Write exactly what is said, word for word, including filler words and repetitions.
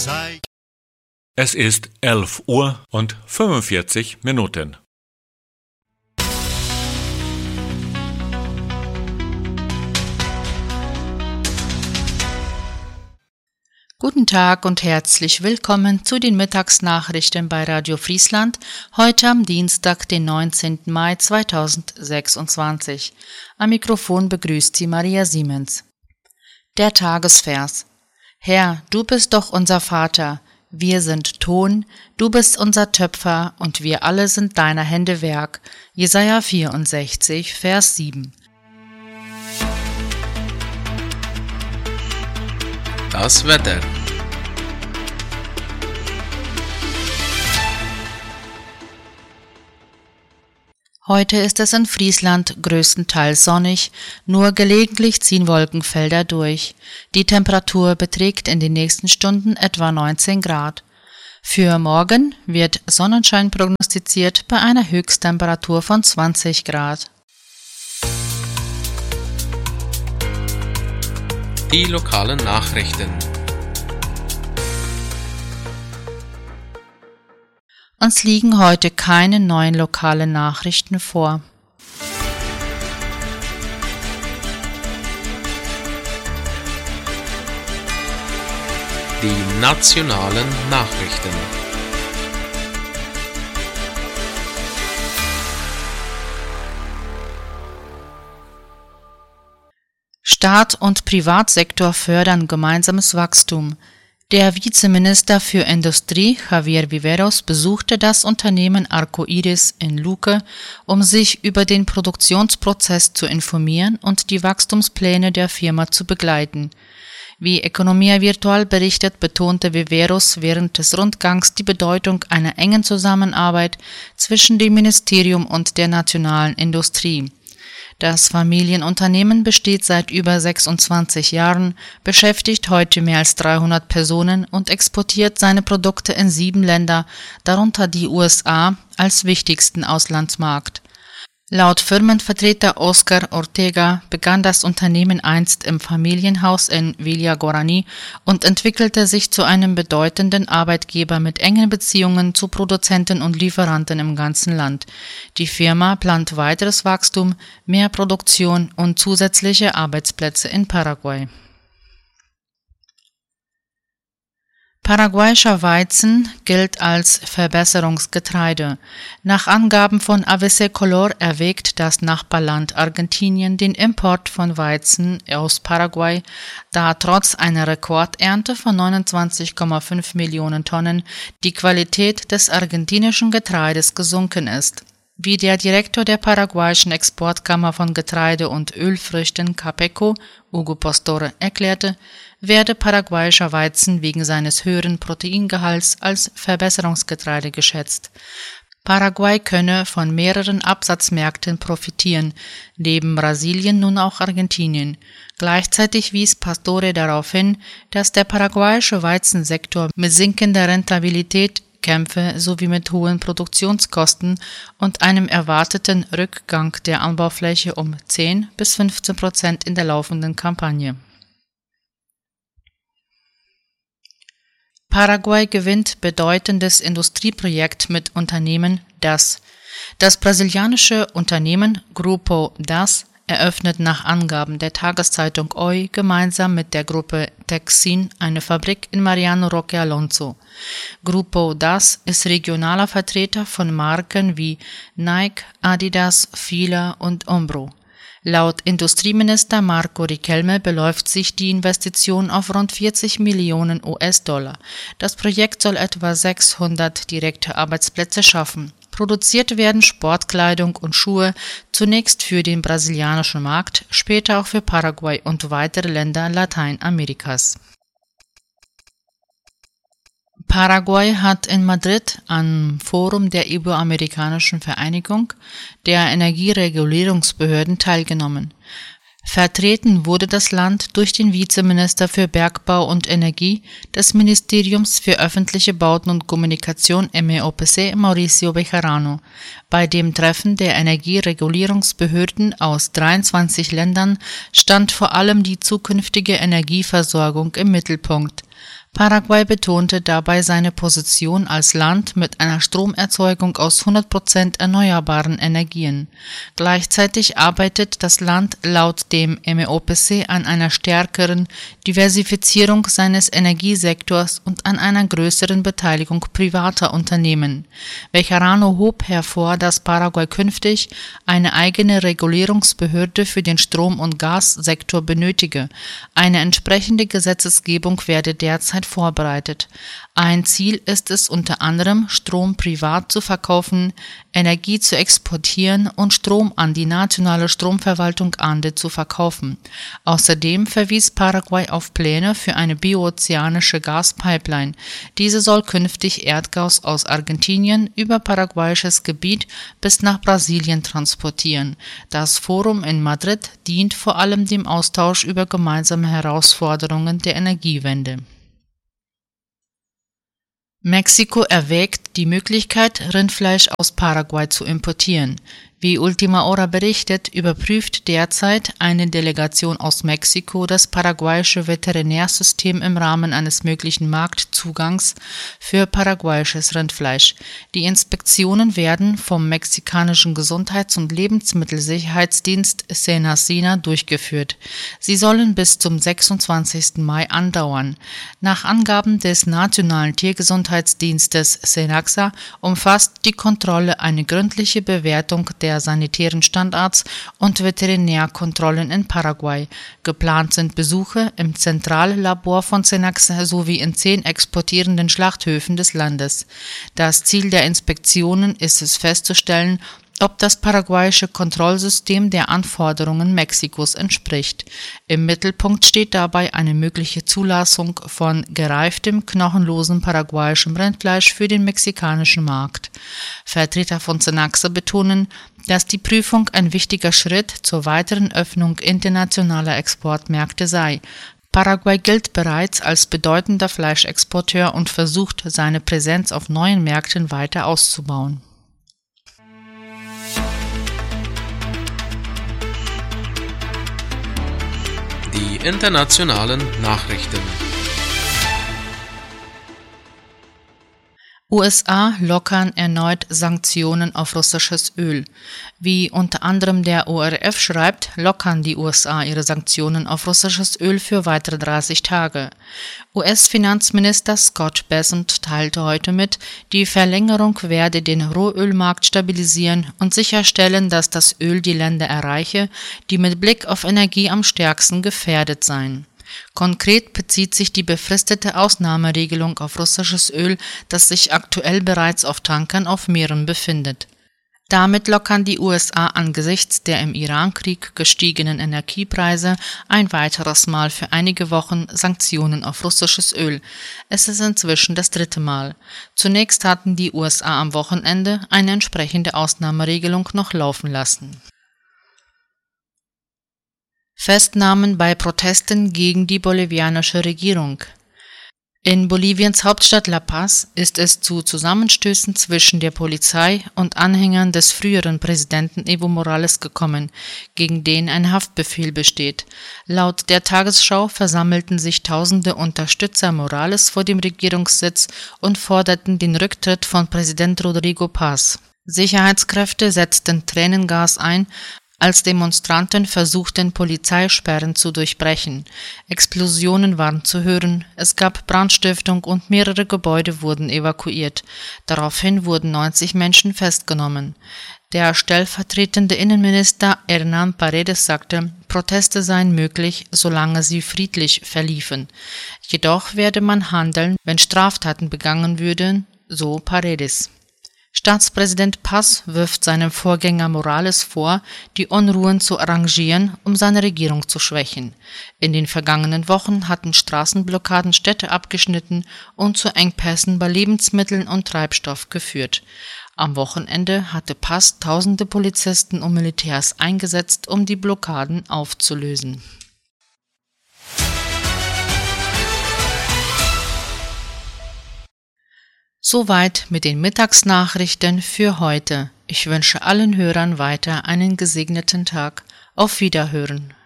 Es ist elf Uhr und fünfundvierzig Minuten. Guten Tag und herzlich willkommen zu den Mittagsnachrichten bei Radio Friesland, heute am Dienstag, den neunzehnten Mai zweitausendsechsundzwanzig. Am Mikrofon begrüßt Sie Maria Siemens. Der Tagesvers: Herr, du bist doch unser Vater, wir sind Ton, du bist unser Töpfer und wir alle sind deiner Hände Werk. Jesaja vierundsechzig, Vers sieben. Das Wetter. Heute ist es in Friesland größtenteils sonnig, nur gelegentlich ziehen Wolkenfelder durch. Die Temperatur beträgt in den nächsten Stunden etwa neunzehn Grad. Für morgen wird Sonnenschein prognostiziert bei einer Höchsttemperatur von zwanzig Grad. Die lokalen Nachrichten. Uns liegen heute keine neuen lokalen Nachrichten vor. Die nationalen Nachrichten. Staat und Privatsektor fördern gemeinsames Wachstum. Der Vizeminister für Industrie, Javier Viveros, besuchte das Unternehmen Arcoiris in Luque, um sich über den Produktionsprozess zu informieren und die Wachstumspläne der Firma zu begleiten. Wie Economia Virtual berichtet, betonte Viveros während des Rundgangs die Bedeutung einer engen Zusammenarbeit zwischen dem Ministerium und der nationalen Industrie. Das Familienunternehmen besteht seit über sechsundzwanzig Jahren, beschäftigt heute mehr als dreihundert Personen und exportiert seine Produkte in sieben Länder, darunter die U S A, als wichtigsten Auslandsmarkt. Laut Firmenvertreter Oscar Ortega begann das Unternehmen einst im Familienhaus in Villa Guarani und entwickelte sich zu einem bedeutenden Arbeitgeber mit engen Beziehungen zu Produzenten und Lieferanten im ganzen Land. Die Firma plant weiteres Wachstum, mehr Produktion und zusätzliche Arbeitsplätze in Paraguay. Paraguayischer Weizen gilt als Verbesserungsgetreide. Nach Angaben von A V C Color erwägt das Nachbarland Argentinien den Import von Weizen aus Paraguay, da trotz einer Rekordernte von neunundzwanzig Komma fünf Millionen Tonnen die Qualität des argentinischen Getreides gesunken ist. Wie der Direktor der paraguayischen Exportkammer von Getreide und Ölfrüchten Capeco, Hugo Postore, erklärte, werde paraguayischer Weizen wegen seines höheren Proteingehalts als Verbesserungsgetreide geschätzt. Paraguay könne von mehreren Absatzmärkten profitieren, neben Brasilien nun auch Argentinien. Gleichzeitig wies Pastore darauf hin, dass der paraguayische Weizensektor mit sinkender Rentabilität kämpfe sowie mit hohen Produktionskosten und einem erwarteten Rückgang der Anbaufläche um zehn bis fünfzehn Prozent in der laufenden Kampagne. Paraguay gewinnt bedeutendes Industrieprojekt mit Unternehmen D A S. Das brasilianische Unternehmen Grupo D A S eröffnet nach Angaben der Tageszeitung O I gemeinsam mit der Gruppe Texin eine Fabrik in Mariano Roque Alonso. Grupo D A S ist regionaler Vertreter von Marken wie Nike, Adidas, Fila und Umbro. Laut Industrieminister Marco Riquelme beläuft sich die Investition auf rund vierzig Millionen U S-Dollar. Das Projekt soll etwa sechshundert direkte Arbeitsplätze schaffen. Produziert werden Sportkleidung und Schuhe zunächst für den brasilianischen Markt, später auch für Paraguay und weitere Länder Lateinamerikas. Paraguay hat in Madrid am Forum der Iberoamerikanischen Vereinigung der Energieregulierungsbehörden teilgenommen. Vertreten wurde das Land durch den Vizeminister für Bergbau und Energie des Ministeriums für öffentliche Bauten und Kommunikation M E O P C, Mauricio Bejarano. Bei dem Treffen der Energieregulierungsbehörden aus dreiundzwanzig Ländern stand vor allem die zukünftige Energieversorgung im Mittelpunkt. Paraguay betonte dabei seine Position als Land mit einer Stromerzeugung aus hundert Prozent erneuerbaren Energien. Gleichzeitig arbeitet das Land laut dem M E O P C an einer stärkeren Diversifizierung seines Energiesektors und an einer größeren Beteiligung privater Unternehmen. Bejarano hob hervor, dass Paraguay künftig eine eigene Regulierungsbehörde für den Strom- und Gassektor benötige. Eine entsprechende Gesetzgebung werde derzeit vorbereitet. Ein Ziel ist es unter anderem, Strom privat zu verkaufen, Energie zu exportieren und Strom an die nationale Stromverwaltung Ande zu verkaufen. Außerdem verwies Paraguay auf Pläne für eine biozeanische Gaspipeline. Diese soll künftig Erdgas aus Argentinien über paraguayisches Gebiet bis nach Brasilien transportieren. Das Forum in Madrid dient vor allem dem Austausch über gemeinsame Herausforderungen der Energiewende. Mexiko erwägt die Möglichkeit, Rindfleisch aus Paraguay zu importieren. Wie Ultima Hora berichtet, überprüft derzeit eine Delegation aus Mexiko das paraguayische Veterinärsystem im Rahmen eines möglichen Marktzugangs für paraguayisches Rindfleisch. Die Inspektionen werden vom mexikanischen Gesundheits- und Lebensmittelsicherheitsdienst SENASINA durchgeführt. Sie sollen bis zum sechsundzwanzigsten Mai andauern. Nach Angaben des Nationalen Tiergesundheitsdienstes SENAXA umfasst die Kontrolle eine gründliche Bewertung der sanitären Standards und Veterinärkontrollen in Paraguay. Geplant sind Besuche im Zentrallabor von SENAXA sowie in zehn exportierenden Schlachthöfen des Landes. Das Ziel der Inspektionen ist es festzustellen, ob das paraguayische Kontrollsystem der Anforderungen Mexikos entspricht. Im Mittelpunkt steht dabei eine mögliche Zulassung von gereiftem, knochenlosem paraguayischem Rindfleisch für den mexikanischen Markt. Vertreter von SENAXA betonen, dass die Prüfung ein wichtiger Schritt zur weiteren Öffnung internationaler Exportmärkte sei. Paraguay gilt bereits als bedeutender Fleischexporteur und versucht, seine Präsenz auf neuen Märkten weiter auszubauen. Die internationalen Nachrichten. U S A lockern erneut Sanktionen auf russisches Öl. Wie unter anderem der O R F schreibt, lockern die U S A ihre Sanktionen auf russisches Öl für weitere dreißig Tage. U S-Finanzminister Scott Bessent teilte heute mit, die Verlängerung werde den Rohölmarkt stabilisieren und sicherstellen, dass das Öl die Länder erreiche, die mit Blick auf Energie am stärksten gefährdet seien. Konkret bezieht sich die befristete Ausnahmeregelung auf russisches Öl, das sich aktuell bereits auf Tankern auf Meeren befindet. Damit lockern die U S A angesichts der im Irankrieg gestiegenen Energiepreise ein weiteres Mal für einige Wochen Sanktionen auf russisches Öl. Es ist inzwischen das dritte Mal. Zunächst hatten die U S A am Wochenende eine entsprechende Ausnahmeregelung noch laufen lassen. Festnahmen bei Protesten gegen die bolivianische Regierung. In Boliviens Hauptstadt La Paz ist es zu Zusammenstößen zwischen der Polizei und Anhängern des früheren Präsidenten Evo Morales gekommen, gegen den ein Haftbefehl besteht. Laut der Tagesschau versammelten sich tausende Unterstützer Morales vor dem Regierungssitz und forderten den Rücktritt von Präsident Rodrigo Paz. Sicherheitskräfte setzten Tränengas ein, als Demonstranten versuchten, Polizeisperren zu durchbrechen. Explosionen waren zu hören, es gab Brandstiftung und mehrere Gebäude wurden evakuiert. Daraufhin wurden neunzig Menschen festgenommen. Der stellvertretende Innenminister Hernán Paredes sagte, Proteste seien möglich, solange sie friedlich verliefen. Jedoch werde man handeln, wenn Straftaten begangen würden, so Paredes. Staatspräsident Paz wirft seinem Vorgänger Morales vor, die Unruhen zu arrangieren, um seine Regierung zu schwächen. In den vergangenen Wochen hatten Straßenblockaden Städte abgeschnitten und zu Engpässen bei Lebensmitteln und Treibstoff geführt. Am Wochenende hatte Paz tausende Polizisten und Militärs eingesetzt, um die Blockaden aufzulösen. Soweit mit den Mittagsnachrichten für heute. Ich wünsche allen Hörern weiter einen gesegneten Tag. Auf Wiederhören.